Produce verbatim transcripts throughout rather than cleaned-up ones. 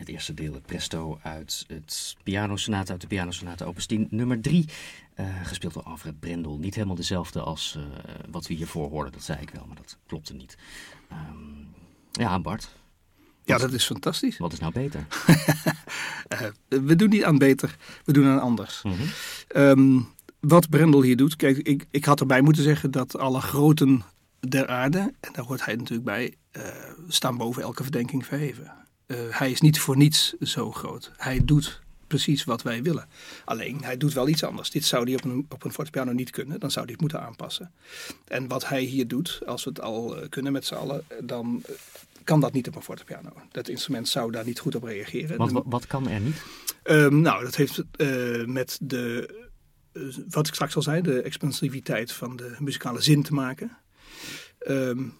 eerste deel, het Presto uit het pianosonate, uit de pianosonate opus tien, nummer drie. Uh, gespeeld door Alfred Brendel. Niet helemaal dezelfde als uh, wat we hiervoor hoorden, dat zei ik wel, maar dat klopte niet. Um, ja, Bart. Ja, dat is fantastisch. Wat is nou beter? uh, we doen niet aan beter, we doen aan anders. Mm-hmm. Um, wat Brendel hier doet, kijk, ik, ik had erbij moeten zeggen dat alle groten der aarde, en daar hoort hij natuurlijk bij, uh, staan boven elke verdenking verheven. Uh, hij is niet voor niets zo groot. Hij doet precies wat wij willen. Alleen, hij doet wel iets anders. Dit zou hij op een, op een fortepiano niet kunnen. Dan zou hij het moeten aanpassen. En wat hij hier doet, als we het al uh, kunnen met z'n allen, dan uh, kan dat niet op een fortepiano. Dat instrument zou daar niet goed op reageren. Want wat, wat kan er niet? Um, nou, dat heeft uh, met de, uh, wat ik straks al zei, de expansiviteit van de muzikale zin te maken. Um,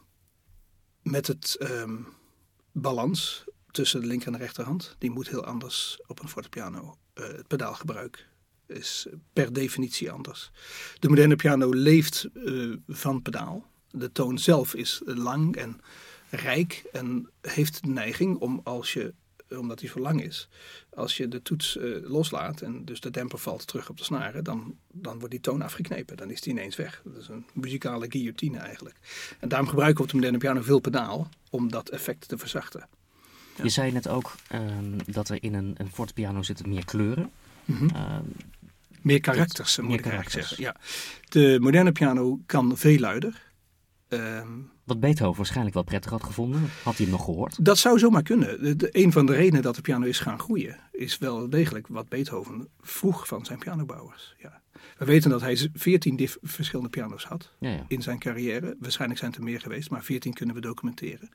met het um, balans tussen de linker en de rechterhand. Die moet heel anders op een fortepiano. Uh, het pedaalgebruik is per definitie anders. De moderne piano leeft uh, van pedaal. De toon zelf is lang en rijk en heeft de neiging om als je, omdat hij zo lang is, als je de toets uh, loslaat en dus de demper valt terug op de snaren, dan, dan wordt die toon afgeknepen. Dan is die ineens weg. Dat is een muzikale guillotine eigenlijk. En daarom gebruiken we op de moderne piano veel pedaal om dat effect te verzachten. Ja. Je zei net ook um, dat er in een, een fortepiano zitten meer kleuren. Mm-hmm. Um, meer karakters, dat, moet meer ik eigenlijk karakters. zeggen. Ja. De moderne piano kan veel luider. Um, Wat Beethoven waarschijnlijk wel prettig had gevonden. Had hij hem nog gehoord? Dat zou zomaar kunnen. De, de, een van de redenen dat de piano is gaan groeien is wel degelijk wat Beethoven vroeg van zijn pianobouwers. Ja. We weten dat hij veertien diff- verschillende piano's had ja, ja. in zijn carrière. Waarschijnlijk zijn het er meer geweest, maar veertien kunnen we documenteren.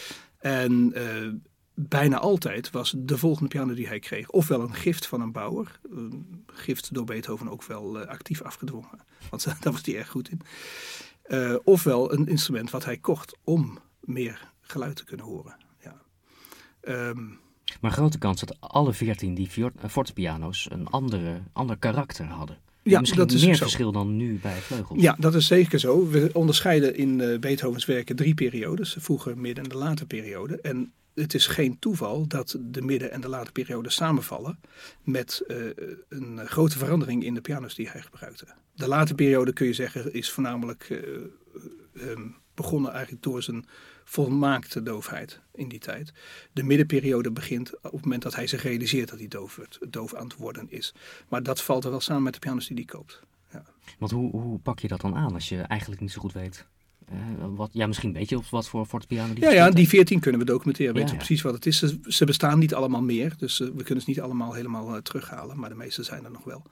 En uh, bijna altijd was de volgende piano die hij kreeg ofwel een gift van een bouwer. Een gift door Beethoven ook wel uh, actief afgedwongen. Want daar was hij erg goed in. Uh, ofwel een instrument wat hij kocht om meer geluid te kunnen horen. Ja. Um, maar grote kans dat alle veertien die fortepiano's een andere, ander karakter hadden. Ja, misschien dat is meer zo. verschil dan nu bij vleugels. Ja, dat is zeker zo. We onderscheiden in uh, Beethovens werken drie periodes. De vroege, midden- en de late periode. En het is geen toeval dat de midden- en de late periode samenvallen met uh, een grote verandering in de piano's die hij gebruikte. De late periode, kun je zeggen, is voornamelijk uh, um, begonnen eigenlijk door zijn volmaakte doofheid in die tijd. De middenperiode begint op het moment dat hij zich realiseert dat hij doof, wordt, doof aan het worden is. Maar dat valt er wel samen met de piano's die hij koopt. Ja. Want hoe, hoe pak je dat dan aan als je eigenlijk niet zo goed weet? Uh, wat, ja, misschien weet je op wat voor fortepiano die Ja, ja, die veertien kunnen we documenteren. Weet ja, je ja. precies wat het is. Ze, ze bestaan niet allemaal meer. Dus uh, we kunnen ze niet allemaal helemaal uh, terughalen. Maar de meeste zijn er nog wel.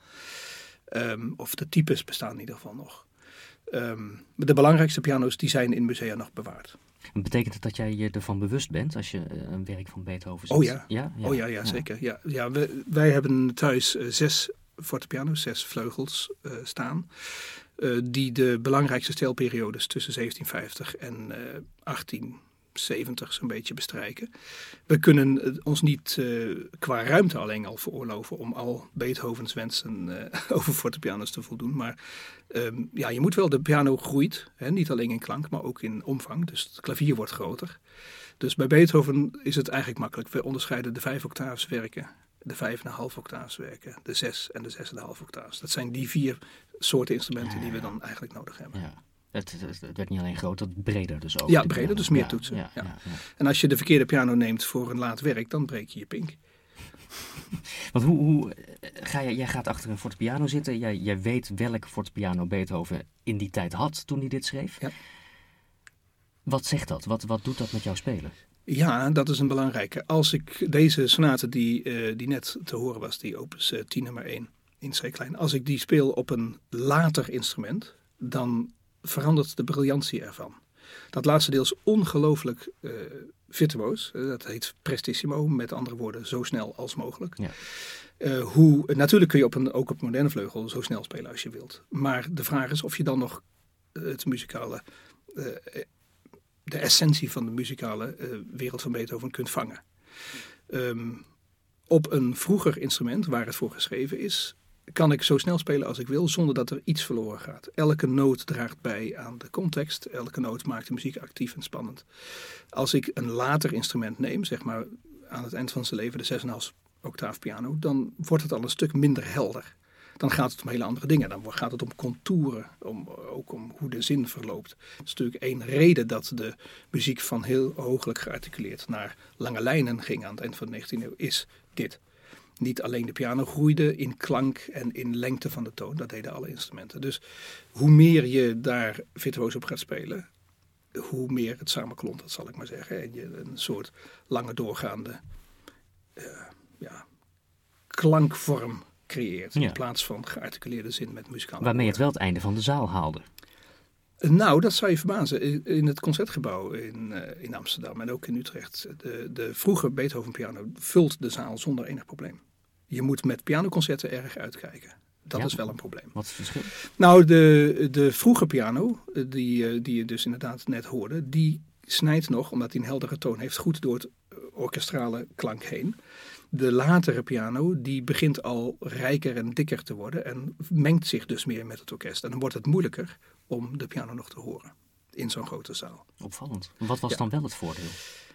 Um, of de types bestaan in ieder geval nog. Um, de belangrijkste piano's die zijn in musea nog bewaard. En betekent het dat jij je ervan bewust bent als je uh, een werk van Beethoven ziet? Oh ja, ja? ja. Oh, ja, ja, ja. zeker. Ja, ja, we, wij hebben thuis uh, zes fortepiano's, zes vleugels uh, staan. Uh, die de belangrijkste stijlperiodes tussen zeventienvijftig en uh, achttien zeventig zo'n beetje bestrijken. We kunnen ons niet uh, qua ruimte alleen al veroorloven om al Beethovens wensen uh, over fortepiano's te voldoen. Maar um, ja, je moet wel, de piano groeit, hè, niet alleen in klank, maar ook in omvang. Dus het klavier wordt groter. Dus bij Beethoven is het eigenlijk makkelijk. We onderscheiden de vijf octaafswerken, de vijf en een half octaafswerken, de zes en de zes en een half octaafs. Dat zijn die vier soorten instrumenten die we dan eigenlijk nodig hebben. Ja. Het, het, het werd niet alleen groter, het breder dus ook. Ja, breder, dus meer ja, toetsen. Ja, ja. Ja, ja. En als je de verkeerde piano neemt voor een laat werk, dan breek je je pink. Want hoe, hoe ga je, jij gaat achter een fortepiano zitten, jij, jij weet welk fortepiano Beethoven in die tijd had toen hij dit schreef. Ja. Wat zegt dat? Wat, wat doet dat met jouw spelen? Ja, dat is een belangrijke. Als ik deze sonate die, uh, die net te horen was, die opus uh, tien nummer één in C-klein, als ik die speel op een later instrument, dan verandert de briljantie ervan. Dat laatste deel is ongelooflijk uh, virtuoos. Uh, dat heet prestissimo, met andere woorden zo snel als mogelijk. Ja. Uh, hoe, natuurlijk kun je op een, ook op een moderne vleugel zo snel spelen als je wilt. Maar de vraag is of je dan nog uh, het muzikale, uh, de essentie van de muzikale uh, wereld van Beethoven kunt vangen. Um, op een vroeger instrument waar het voor geschreven is, kan ik zo snel spelen als ik wil, zonder dat er iets verloren gaat. Elke noot draagt bij aan de context. Elke noot maakt de muziek actief en spannend. Als ik een later instrument neem, zeg maar aan het eind van zijn leven de zes komma vijf octaaf piano, dan wordt het al een stuk minder helder. Dan gaat het om hele andere dingen. Dan gaat het om contouren, om, ook om hoe de zin verloopt. Dat is natuurlijk één reden dat de muziek van heel hooglijk gearticuleerd naar lange lijnen ging aan het eind van de negentiende eeuw, is dit. Niet alleen de piano groeide in klank en in lengte van de toon, dat deden alle instrumenten. Dus hoe meer je daar virtuoos op gaat spelen, hoe meer het samenklont, dat zal ik maar zeggen. En je een soort lange doorgaande uh, ja, klankvorm creëert. Ja. In plaats van gearticuleerde zin met muzikale Waarmee je het wel het einde van de zaal haalde. Nou, dat zou je verbazen. In het Concertgebouw in, uh, in Amsterdam en ook in Utrecht. De, de vroege Beethoven piano vult de zaal zonder enig probleem. Je moet met pianoconcerten erg uitkijken. Dat ja, is wel een probleem. Wat is het verschil? Nou, de, de vroege piano, die, die je dus inderdaad net hoorde, die snijdt nog, omdat hij een heldere toon heeft, goed door het orkestrale klank heen. De latere piano, die begint al rijker en dikker te worden en mengt zich dus meer met het orkest. En dan wordt het moeilijker om de piano nog te horen in zo'n grote zaal. Opvallend. Wat was ja. dan wel het voordeel?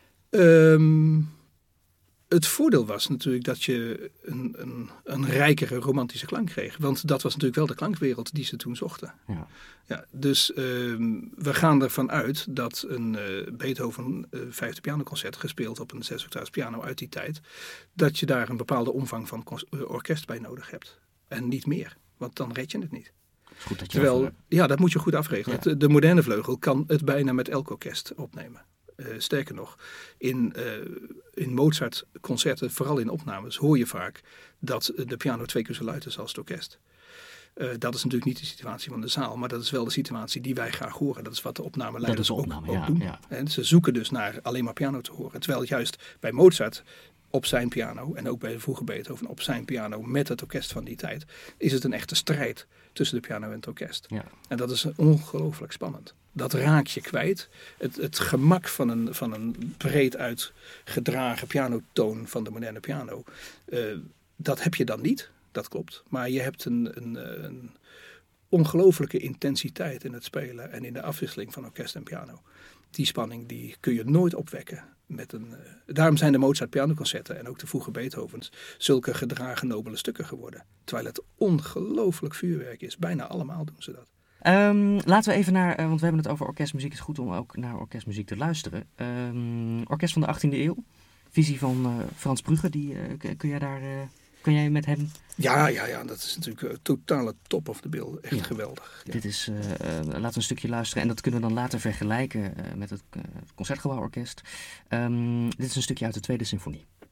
Um, het voordeel was natuurlijk dat je een, een, een rijkere romantische klank kreeg. Want dat was natuurlijk wel de klankwereld die ze toen zochten. Ja. Ja, dus um, we gaan ervan uit dat een uh, Beethoven uh, vijfde pianoconcert gespeeld op een zes octaafs piano uit die tijd, dat je daar een bepaalde omvang van uh, orkest bij nodig hebt. En niet meer, want dan red je het niet. Goed dat je Terwijl, over... ja, dat moet je goed afregelen. Ja. De moderne vleugel kan het bijna met elk orkest opnemen. Uh, sterker nog, in, uh, in Mozart-concerten, vooral in opnames, hoor je vaak dat de piano twee keer zo luid is als het orkest. Uh, dat is natuurlijk niet de situatie van de zaal, maar dat is wel de situatie die wij graag horen. Dat is wat de opnameleiders ook, opname, ook ja, doen. Ja. En ze zoeken dus naar alleen maar piano te horen. Terwijl juist bij Mozart op zijn piano en ook bij de vroege Beethoven op zijn piano met het orkest van die tijd, is het een echte strijd tussen de piano en het orkest. Ja. En dat is ongelooflijk spannend. Dat raak je kwijt. Het, het gemak van een, van een breed uitgedragen pianotoon van de moderne piano, uh, dat heb je dan niet. Dat klopt. Maar je hebt een, een, een ongelooflijke intensiteit in het spelen en in de afwisseling van orkest en piano. Die spanning die kun je nooit opwekken. Met een, uh, daarom zijn de Mozart pianoconcerten en ook de vroege Beethovens zulke gedragen nobele stukken geworden. Terwijl het ongelooflijk vuurwerk is. Bijna allemaal doen ze dat. Um, laten we even naar, uh, want we hebben het over orkestmuziek. Het is goed om ook naar orkestmuziek te luisteren. Um, orkest van de achttiende eeuw. Visie van uh, Frans Brugge. Die, uh, kun jij daar... Uh, kun jij met hem... Ja, ja, ja, dat is natuurlijk een totale top of the bill. Echt ja. geweldig. Ja. Dit is, uh, uh, laten we een stukje luisteren. En dat kunnen we dan later vergelijken uh, met het uh, Concertgebouworkest. Um, dit is een stukje uit de Tweede Symfonie.